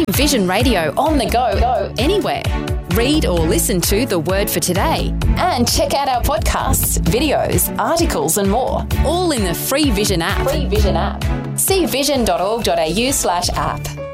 Vision Radio on the go, anywhere. Read or listen to The Word for Today. And check out our podcasts, videos, articles and more. All in the free Vision app. See vision.org.au/app.